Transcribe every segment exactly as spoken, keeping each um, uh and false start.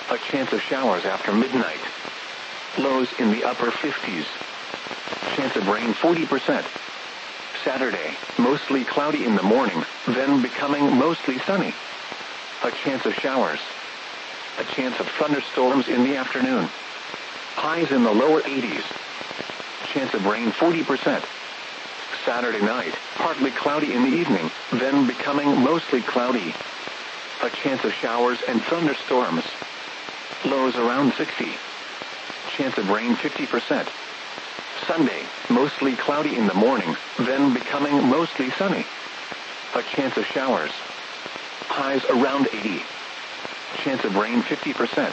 A chance of showers after midnight. Lows in the upper fifties. Chance of rain forty percent. Saturday, mostly cloudy in the morning, then becoming mostly sunny. A chance of showers. A chance of thunderstorms in the afternoon. Highs in the lower eighties. Chance of rain forty percent. Saturday night, partly cloudy in the evening, then becoming mostly cloudy. A chance of showers and thunderstorms. Lows around sixty. Chance of rain fifty percent. Sunday, mostly cloudy in the morning, then becoming mostly sunny. A chance of showers. Highs around eighty. Chance of rain fifty percent.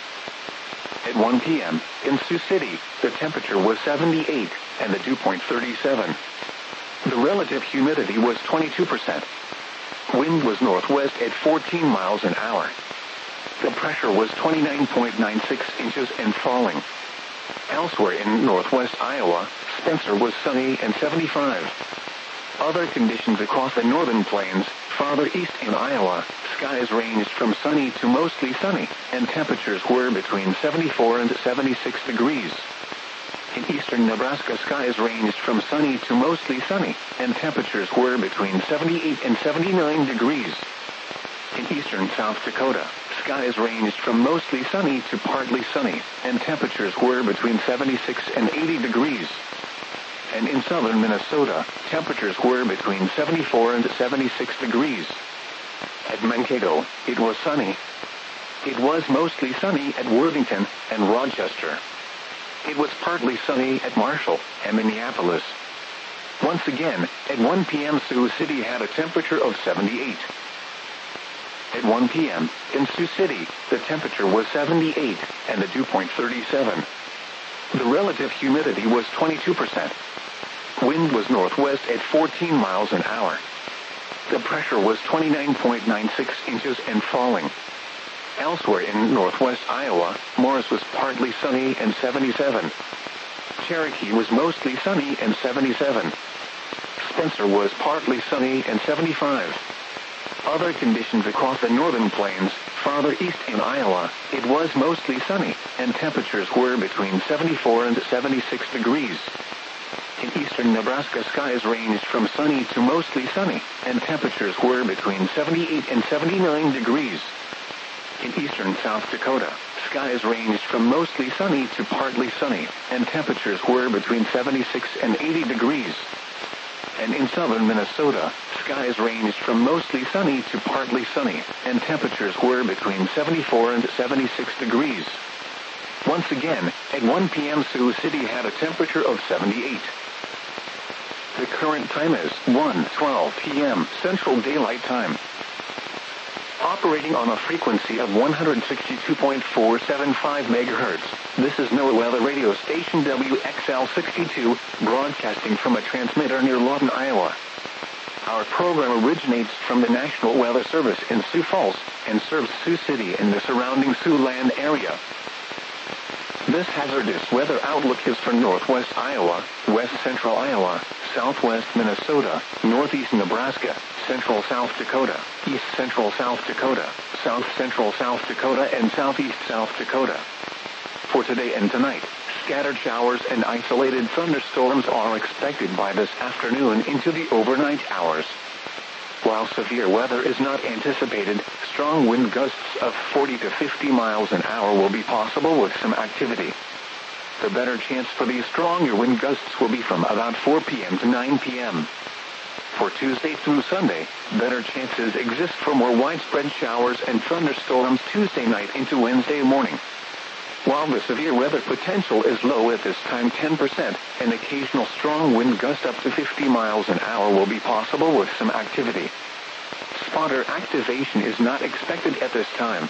At one p.m., in Sioux City, the temperature was seventy-eight, and the dew point thirty-seven. The relative humidity was twenty-two percent. Wind was northwest at fourteen miles an hour. The pressure was twenty-nine point nine six inches and falling. Elsewhere in northwest Iowa, Spencer was sunny and seventy-five. Other conditions across the northern plains, farther east in Iowa, skies ranged from sunny to mostly sunny, and temperatures were between seventy-four and seventy-six degrees. In eastern Nebraska, skies ranged from sunny to mostly sunny, and temperatures were between seventy-eight and seventy-nine degrees. In eastern South Dakota, skies ranged from mostly sunny to partly sunny, and temperatures were between seventy-six and eighty degrees. And in southern Minnesota, temperatures were between seventy-four and seventy-six degrees. At Mankato, it was sunny. It was mostly sunny at Worthington and Rochester. It was partly sunny at Marshall and Minneapolis. Once again, at one p.m. Sioux City had a temperature of seventy-eight. At one p.m., in Sioux City, the temperature was seventy-eight, and the dew point thirty-seven. The relative humidity was twenty-two percent. Wind was northwest at fourteen miles an hour. The pressure was twenty-nine point nine six inches and falling. Elsewhere in northwest Iowa, Morris was partly sunny and seventy-seven. Cherokee was mostly sunny and seventy-seven. Spencer was partly sunny and seventy-five. Other conditions across the northern plains, farther east in Iowa, it was mostly sunny, and temperatures were between seventy-four and seventy-six degrees. In eastern Nebraska, skies ranged from sunny to mostly sunny, and temperatures were between seventy-eight and seventy-nine degrees. In eastern South Dakota, skies ranged from mostly sunny to partly sunny, and temperatures were between seventy-six and eighty degrees. And in southern Minnesota, skies ranged from mostly sunny to partly sunny, and temperatures were between seventy-four and seventy-six degrees. Once again, at one p.m. Sioux City had a temperature of seventy-eight. The current time is one twelve p.m. Central Daylight Time. Operating on a frequency of one hundred sixty-two point four seven five megahertz, this is NOAA Weather Radio Station W X L sixty-two, broadcasting from a transmitter near Lawton, Iowa. Our program originates from the National Weather Service in Sioux Falls and serves Sioux City and the surrounding Siouxland area. This hazardous weather outlook is for northwest Iowa, west central Iowa, southwest Minnesota, northeast Nebraska, central South Dakota, east central South Dakota, south central South Dakota, and southeast South Dakota. For today and tonight, scattered showers and isolated thunderstorms are expected by this afternoon into the overnight hours. While severe weather is not anticipated, strong wind gusts of forty to fifty miles an hour will be possible with some activity. The better chance for these stronger wind gusts will be from about four p.m. to nine p.m. For Tuesday through Sunday, better chances exist for more widespread showers and thunderstorms Tuesday night into Wednesday morning. While the severe weather potential is low at this time, ten percent, an occasional strong wind gust up to fifty miles an hour will be possible with some activity. Spotter activation is not expected at this time.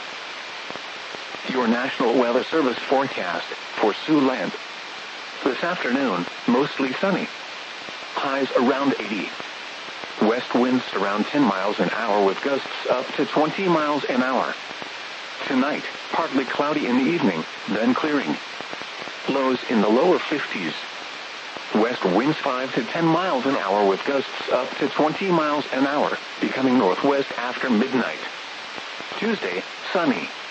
Your National Weather Service forecast for Siouxland. This afternoon, mostly sunny. Highs around eighty. West winds around ten miles an hour with gusts up to twenty miles an hour. Tonight, partly cloudy in the evening, then clearing. Lows in the lower fifties. West winds five to ten miles an hour with gusts up to twenty miles an hour, becoming northwest after midnight. Tuesday, sunny.